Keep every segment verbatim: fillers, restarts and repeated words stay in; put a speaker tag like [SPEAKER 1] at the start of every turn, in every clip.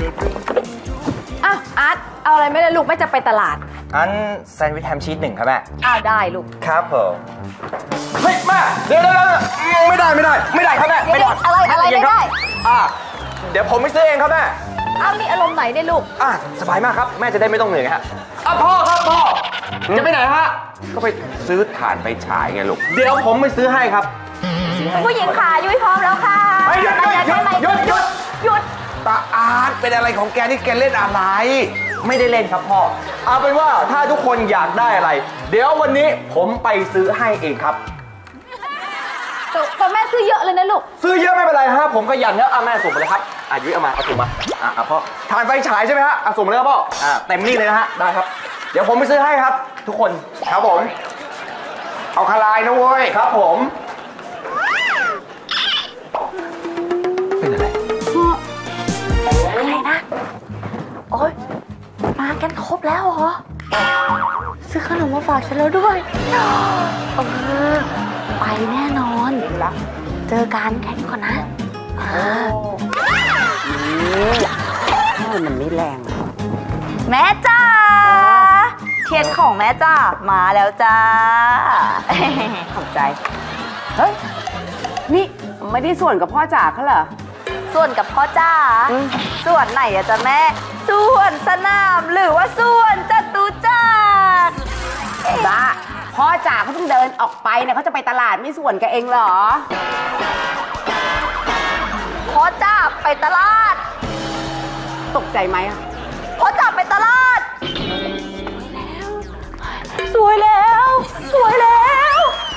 [SPEAKER 1] อ้าวอาร์ตเอาอะไรไม่ได้ลูกแม่จะไปตลาด
[SPEAKER 2] อันแซนด์วิชแฮมชีสหนึ่งครับแม่
[SPEAKER 1] อ้าวได้ลูก
[SPEAKER 2] ครับผมเฮ้ยแม่เดี๋ยวไม่ได้ไม่ได้ไม่ได้ครับแม่ไม่ได้
[SPEAKER 1] อะไรอะไรไม่ได้
[SPEAKER 2] อ่าเดี๋ยวผมไปซื้อเองครับแม่
[SPEAKER 1] อ้าวนี่อารมณ์ไหนเนี่ยลูก
[SPEAKER 2] อ่ะสบายมากครับแม่จะได้ไม่ต้องเหนื่อยฮะอ่ะพ่อครับพ่อจะไปไหนฮะก็ไปซื้อถ่านไปฉายไงลูกเดี๋ยวผมไปซื้อให้ครับ
[SPEAKER 1] ผู้หญิงขายุ้ยพร้อมแล้วค่ะ
[SPEAKER 2] หยุดหยุดหยุดหยุด
[SPEAKER 1] หยุด
[SPEAKER 2] ตาอาร์ตเป็นอะไรของแกที่แกเล่นอะไรไม่ได้เล่นครับพ่อเอาเป็นว่าถ้าทุกคนอยากได้อะไรเดี๋ยววันนี้ผมไปซื้อให้เองครับ
[SPEAKER 1] แต่แม่ซื้อเยอะเลยนะลูก
[SPEAKER 2] ซื้อเยอะไม่เป็นไรฮะผมก็ยันเนอะอ่ะแม่ส่งมาเลยครับอ่ะยุ้ยเอามาเอาส่งมาอ่ะพ่อถ่านไฟฉายใช่ไหมฮะอ่ะส่งมาเลยครับพ่ออ่ะเต็มนี่เลยนะฮะได้ครับเดี๋ยวผมไปซื้อให้ครับทุกคนครับผมเอาคาลายนะเว้ยครับผมเป็นอะไร
[SPEAKER 1] อะไรนะโอ๊ยมากันครบแล้วเหรอซื้อขนมมาฝากฉันแล้วด้วยเออไปแน่นอนเจอกันแค่นี้ก่อนนะ
[SPEAKER 3] มันไม่แรง
[SPEAKER 1] แม่จ้าเทียนของแม่จ้ามาแล้วจ้า
[SPEAKER 3] ขอบใจเฮ้ยนี่ไม่ได้ส่วนกับพ่อจ๋าเขาเหรอ
[SPEAKER 1] ส่วนกับพ่อจ้าส่วนไหนอะจ๊ะแม่ส่วนสนามหรือว่าส่วนจตุจักร
[SPEAKER 3] บ้าพ่อจ๋าเขาต้องเดินออกไปเนี่ยเขาจะไปตลาดไม่ส่วนกับเองเหรอ
[SPEAKER 1] พ่อจ้าไปตลาด
[SPEAKER 3] ตกใจไหมอะ
[SPEAKER 1] พ่อจ้าไปตลาดสวยแล้วสวยแล้ว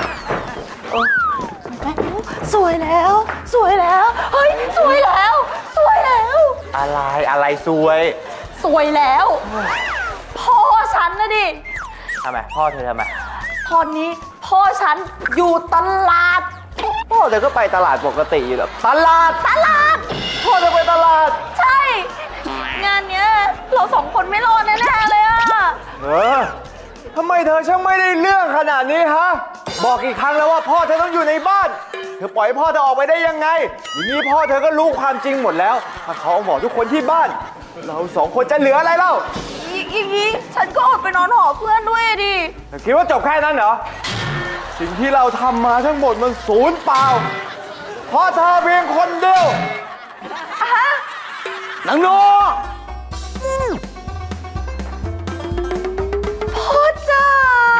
[SPEAKER 1] สวยแล้วสวยแล้วเฮ้ยสวยแล้วสวยแล้ว
[SPEAKER 2] อะไรอะไรสวย
[SPEAKER 1] สวยแล้วพ่อฉันนะดิ
[SPEAKER 2] ทำไมพ่อเธอทำไม
[SPEAKER 1] ตอนนี้พ่อฉันอยู่ตลาด
[SPEAKER 2] พ่อเธอก็ไปตลาดปกติอยู่แล้วตลาด
[SPEAKER 1] ตลาด
[SPEAKER 2] พ่อเธอไปตลาด
[SPEAKER 1] ใช่งานเนี้ยเราสองคนไม่รอดแน่ๆเลยอะ
[SPEAKER 2] เออทำไมเธอช่างไม่ได้เรื่องขนาดนี้ฮะบอกกี่ครั้งแล้วว่าพ่อเธอต้องอยู่ในบ้านเธอปล่อยให้พ่อเธอออกไปได้ยังไงอย่างนี้พ่อเธอก็รู้ความจริงหมดแล้วถ้าเขาเอาบอกทุกคนที่บ้านเราสองคนจะเหลืออะไรเล่า
[SPEAKER 1] อีกนี้ฉันก็อดไปนอนหอเพื่อนด้วยดิ
[SPEAKER 2] เธอคิดว่าจบแค่นั้นเหรอสิ่งที่เราทำมาทั้งหมดมันสูญเปล่าเพราะเธอเพียงคนเดียวหนังโน
[SPEAKER 1] พ่อจ๋า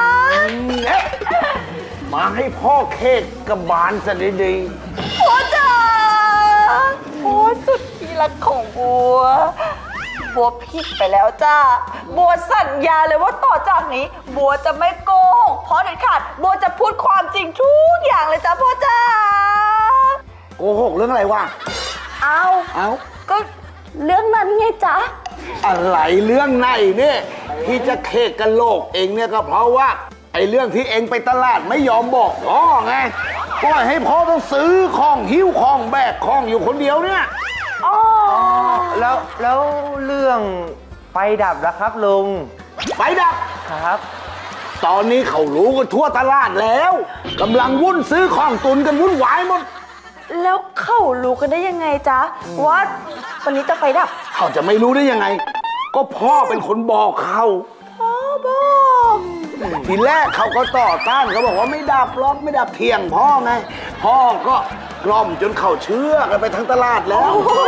[SPEAKER 2] มาให้พ่อเค้กกระบาลซะดี
[SPEAKER 1] ๆพ่อจ๋าพ่อสุดที่รักของบัวบัวผิดไปแล้วจ้าบัวสัญญาเลยว่าต่อจากนี้บัวจะไม่โกหกเพราะเด็ดขาดบัวจะพูดความจริงทุกอย่างเลยจ้าพ่อจ๋า
[SPEAKER 2] โกหกเรื่องอะไรวะ
[SPEAKER 1] เอา
[SPEAKER 2] เอา
[SPEAKER 1] ก็เรื่องนั้นไงจ๊ะ
[SPEAKER 4] อะไรเรื่องไหนเนี่ยที่จะเค้กกันโลกเองเนี่ยก็เพราะว่าไอ้เรื่องที่เองไปตลาดไม่ยอมบอกพ่อไงปล่อยให้พ่อต้องซื้อของหิ้วของแบกของอยู่คนเดียวเนี่ย
[SPEAKER 1] อ๋อ
[SPEAKER 2] แล้วแล้วเรื่องไฟดับแล้วครับลุง
[SPEAKER 4] ไฟดับ
[SPEAKER 2] ครับ
[SPEAKER 4] ตอนนี้เขารู้กันทั่วตลาดแล้วกำลังวุ่นซื้อของตุนกันวุ่นวายหมด
[SPEAKER 1] แล้วเขารู้กันได้ยังไงจ๊ะว่าวันนี้จะไฟดับ
[SPEAKER 4] เขาจะไม่รู้ได้ยังไงก็พ่อเป็นคนบอกเขา
[SPEAKER 1] พ่อบอก
[SPEAKER 4] ทีแรกเขาก็ต่อต้านเขาบอกว่าไม่ดับล็อกไม่ดับเถียงพ่อไงพ่อก็กล่อมจนเขาเชื่อกันไปทั้งตลาดแล้ว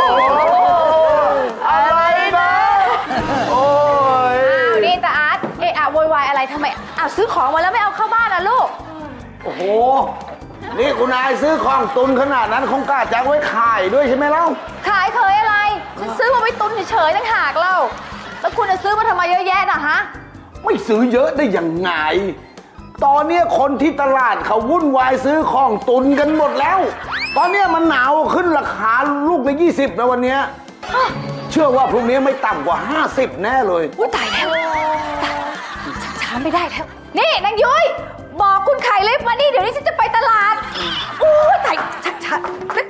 [SPEAKER 1] อะไรนะ
[SPEAKER 2] โอ้ย
[SPEAKER 1] นี่ตาอาร์ตเอะอะโวยวายอะไรทำไมอ้าวซื้อของมาแล้วไม่เอาเข้าบ้านล่ะลูก
[SPEAKER 4] โอ้โหนี่คุณนายซื้อของตุนขนาดนั้นคงกล้าจะไว้ขายด้วยใช่ไหมเล่า
[SPEAKER 1] ขายเคยอะไรฉันซื้อมาไว้ตุนเฉยๆต่างหากเล่าแล้วคุณจะซื้อมาทำไมเยอะแยะน่ะฮะ
[SPEAKER 4] ไม่ซื้อเยอะได้ยังไงตอนนี้คนที่ตลาดเขาวุ่นวายซื้อของตุนกันหมดแล้วตอนนี้มันหนาวขึ้นราคาลูกละยี่สิบนะวันนี้เชื่อว่าพรุ่งนี้ไม่ต่ำกว่าห้าสิบแน่เลย
[SPEAKER 1] อุ้ยตายแล้วช้าไม่ได้แล้วนี่นางยุ้ยบอกคุณไข่เล็บมานี่เดี๋ยวนี้ฉันจะไปตลาดโอ้ยตายชัก